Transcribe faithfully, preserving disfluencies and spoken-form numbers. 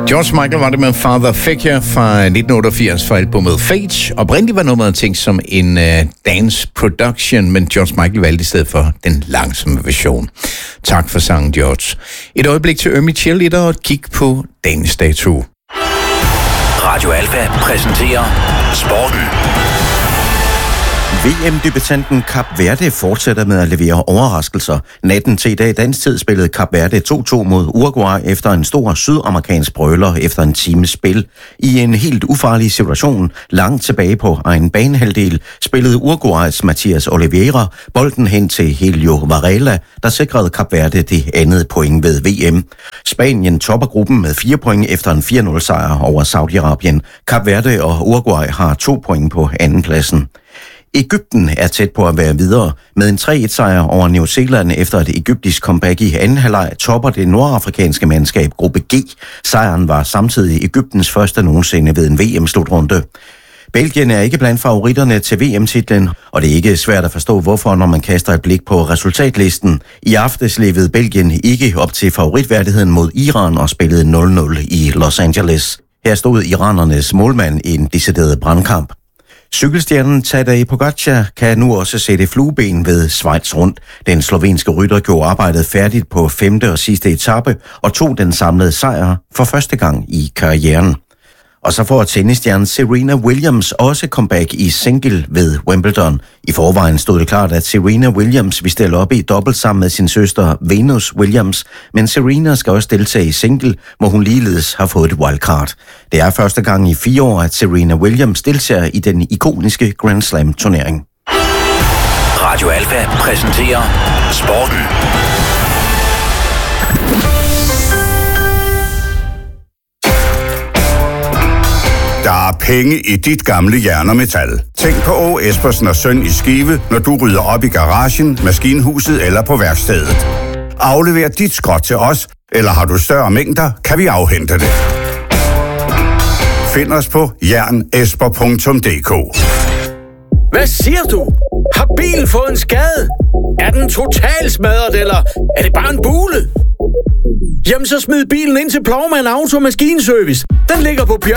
George Michael var det med Father Figure fra nitten otteogfirs fra albumet Fate. Oprindeligt var nummeret tænkt som en uh, dance production, men George Michael valgte i stedet for den langsomme version. Tak for sangen, George. Et øjeblik til Ømi Cheerleader og et kig på dagens dato. Radio Alfa præsenterer Sporten. V M-debutanten Kap Verde fortsætter med at levere overraskelser. Natten til i dag dansk tid spillede Kap Verde to to mod Uruguay efter en stor sydamerikansk brøler efter en times spil. I en helt ufarlig situation, langt tilbage på egen banehalvdel, spillede Uruguays Mathias Oliveira bolden hen til Helio Varela, der sikrede Kap Verde det andet point ved V M. Spanien topper gruppen med fire point efter en fire nul sejr over Saudi-Arabien. Kap Verde og Uruguay har to point på andenpladsen. Egypten er tæt på at være videre. Med en tre et sejr over New Zealand efter et egyptisk comeback i anden halvleg topper det nordafrikanske mandskab gruppe G. Sejren var samtidig Egyptens første nogensinde ved en V M-slutrunde. Belgien er ikke blandt favoritterne til V M-titlen, og det er ikke svært at forstå hvorfor, når man kaster et blik på resultatlisten. I aftes levede Belgien ikke op til favoritværdigheden mod Iran og spillede nul nul i Los Angeles. Her stod iranernes målmand i en decideret brandkamp. Cykelstjernen Tadej Pogačar kan nu også sætte flueben ved Schweiz rundt. Den slovenske rytter gjorde arbejdet færdigt på femte og sidste etape og tog den samlede sejr for første gang i karrieren. Og så får tennisstjernen Serena Williams også comeback i single ved Wimbledon. I forvejen stod det klart, at Serena Williams vil stille op i dobbelt sammen med sin søster Venus Williams, men Serena skal også deltage i single, hvor hun ligeledes har fået et wildcard. Det er første gang i fire år, at Serena Williams deltager i den ikoniske Grand Slam-turnering. Radio Alfa præsenterer Sporten. Der er penge i dit gamle jern og metal. Tænk på Å Espersen og Søn i Skive, når du rydder op i garagen, maskinhuset eller på værkstedet. Aflever dit skrot til os, eller har du større mængder, kan vi afhente det. Find os på jernesper punktum d k. Hvad siger du? Har bilen fået en skade? Er den totalt smadret, eller er det bare en bule? Jamen så smid bilen ind til Plovmand Auto Maskinservice. Den ligger på Bjørn